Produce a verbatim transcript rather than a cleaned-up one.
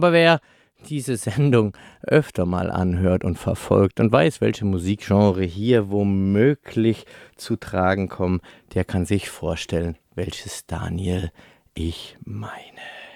Aber wer diese Sendung öfter mal anhört und verfolgt und weiß, welche Musikgenre hier womöglich zu tragen kommen, der kann sich vorstellen, welches Daniel ich meine.